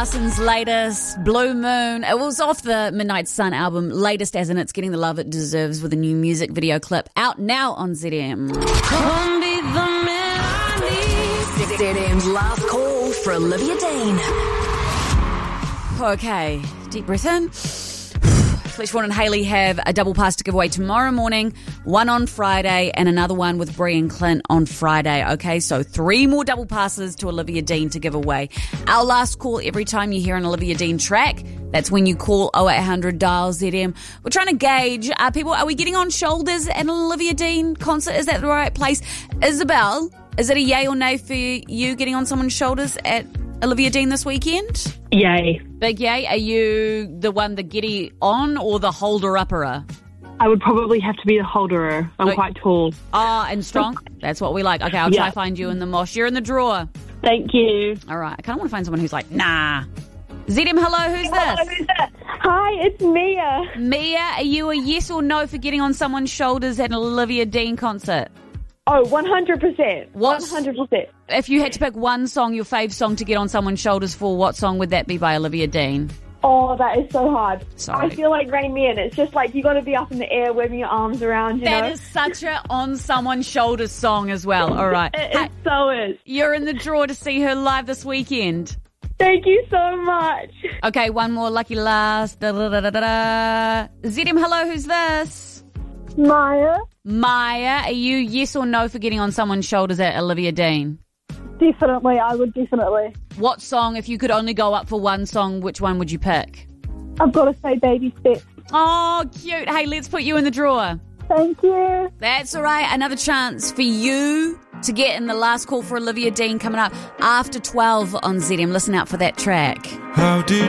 Parsons' latest, Blue Moon. It was off the Midnight Sun album, latest as in it's getting the love it deserves with a new music video clip out now on ZM. ZM's last call for Olivia Dean. Okay, deep breath in. Fleshwater and Hayley have a double pass to give away tomorrow morning, one on Friday, and another one with Brie and Clint on Friday. Okay, so 3 more double passes to Olivia Dean to give away. Our last call every time you hear an Olivia Dean track, that's when you call 0800 dial ZM. We're trying to gauge, are we getting on shoulders at an Olivia Dean concert? Is that the right place? Isabel, is it a yay or nay for you getting on someone's shoulders at Olivia Dean this weekend? Yay. Big yay. Are you the one, the getty on or the holder-upperer? I would probably have to be the holderer. I'm quite tall. Oh, and strong? That's what we like. Okay, I'll try to find you in the mosh. You're in the drawer. Thank you. All right. I kind of want to find someone who's like, nah. ZM, hello, who's this? Hi, it's Mia. Mia, are you a yes or no for getting on someone's shoulders at an Olivia Dean concert? Oh, 100%. What? 100%. If you had to pick one song, your fave song to get on someone's shoulders for, what song would that be by Olivia Dean? Oh, that is so hard. Sorry. I feel like Rain Me In. It's just like you got to be up in the air, waving your arms around, you know? That is such a on someone's shoulders song as well. All right. It so is. You're in the draw to see her live this weekend. Thank you so much. Okay, one more lucky last. ZM, hello, who's this? Maya. Maya, are you yes or no for getting on someone's shoulders at Olivia Dean? Definitely, I would definitely. What song, if you could only go up for one song, which one would you pick? I've got to say Baby Steps. Oh, cute. Hey, let's put you in the drawer. Thank you. That's all right. Another chance for you to get in the last call for Olivia Dean coming up after 12 on ZM. Listen out for that track. How did